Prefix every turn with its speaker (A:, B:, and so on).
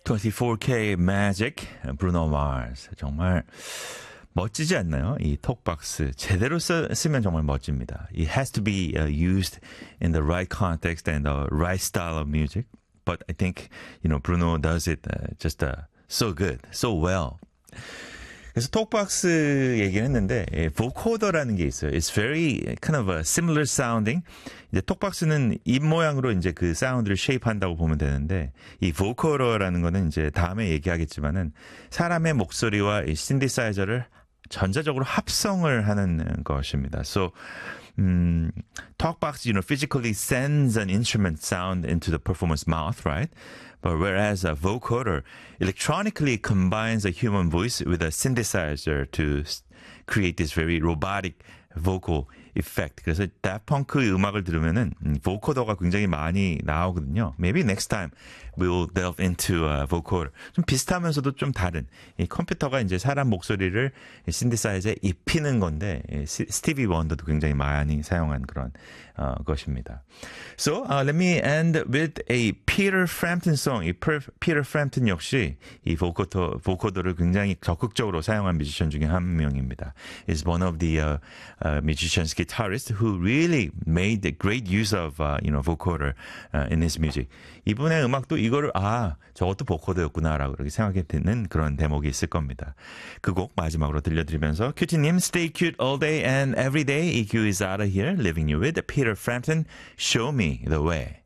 A: 24K Magic, 브루노 마스. 정말 멋지지 않나요? 이 톡박스 제대로 쓰면 정말 멋집니다. It has to be used in the right context and the right style of music. But I think, Bruno does it just so good, so well. 그래서 톡박스 얘기를 했는데 보코더라는 게 있어요. It's very kind of a similar sounding. 이제 톡박스는 입 모양으로 이제 그 사운드를 쉐입한다고 보면 되는데 이 보코더라는 거는 이제 다음에 얘기하겠지만은 사람의 목소리와 이 신디사이저를 전자적으로 합성을 하는 것입니다. So talkbox, physically sends an instrument sound into the performer's mouth, right? But whereas a vocoder electronically combines a human voice with a synthesizer to create this very robotic vocal effect. 그래서 다프펑크 음악을 들으면은 보코더가 굉장히 많이 나오거든요. Maybe next time we'll delve into vocoder. 좀 비슷하면서도 좀 다른. 이 컴퓨터가 이제 사람 목소리를 신디사이저에 입히는 건데 스티비 원더도 굉장히 많이 사용한 그런 것입니다. So let me end with a Peter Frampton song. 이 Peter Frampton 역시 이 보코더를 굉장히 적극적으로 사용한 뮤지션 중에 한 명입니다. Is one of the musicians, guitarist who really made great use of vocoder in his music. 이분의 음악도 이거를 저것도 보코더였구나라고 그렇게 생각이 드는 그런 대목이 있을 겁니다. 그 곡 마지막으로 들려드리면서 큐티님 stay cute all day and every day. EQ is out of here, leaving you with Peter Frampton. Show me the way.